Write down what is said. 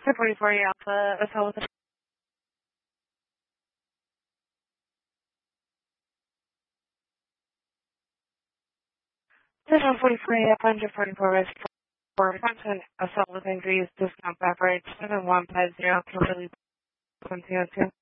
44 Alpha, Hotel with 44 Alpha, 144 West 4, Wisconsin, assault with injuries, discount back rate 7150, Kimberly, 102.